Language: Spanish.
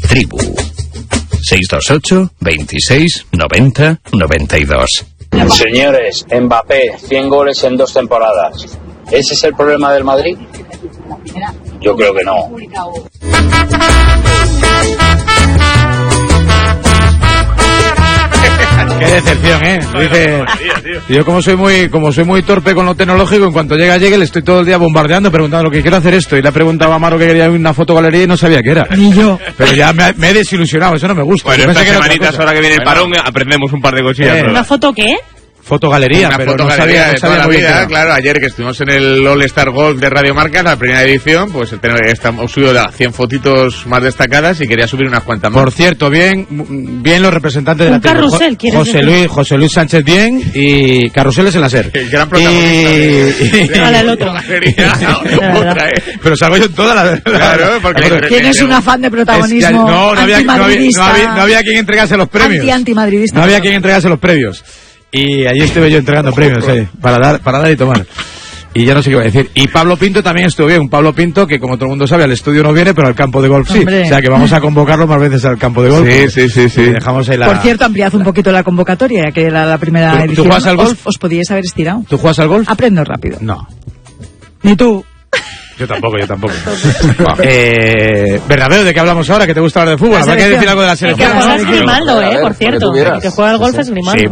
tribu. 628 26 90 92. Señores, Mbappé, 100 goles en 2 temporadas. ¿Ese es el problema del Madrid? Yo creo que no. Qué decepción, dice, yo como soy muy torpe con lo tecnológico, en cuanto llegue le estoy todo el día bombardeando, preguntando lo que quiero hacer esto, y le he preguntado a Amaro que quería una fotogalería y no sabía qué era. Ni yo. Pero ya me he desilusionado, eso no me gusta. Bueno, estas semanitas ahora que viene el parón aprendemos un par de cosillas. ¿Una foto qué? Fotogalería, una pero fotogalería no de sabía toda la muy bien vida, claro. Ayer que estuvimos en el All Star Golf de Radio Marca, la primera edición, pues hemos subido 100 fotitos más destacadas y quería subir unas cuantas más. Por cierto, bien los representantes de la Carrusel, José Luis Sánchez bien, y Carrusel es el láser. El gran protagonista. El otro. Pero salgo yo en toda la... Claro, porque... Tienes un afán de protagonismo no había quien entregase los premios. Antimadridista. No había quien entregase los premios. Y allí estuve yo entregando premios, para dar y tomar. Y ya no sé qué iba a decir. Y Pablo Pinto también estuvo bien. Un Pablo Pinto que, como todo el mundo sabe, al estudio no viene, pero al campo de golf sí. Hombre. O sea que vamos a convocarlo más veces al campo de golf. Sí. Dejamos ahí Por cierto, ampliad un poquito la convocatoria, ya que era la primera edición. ¿Tú juegas al golf? Os podíais haber estirado. ¿Tú juegas al golf? Aprendo rápido. No. Ni tú. Yo tampoco. Bernabéu, ¿de qué hablamos ahora? Que te gusta hablar de fútbol. ¿Habrá que decir algo de la selección? Que juegas Grimaldo, por cierto. El que juega al golf es Grimaldo.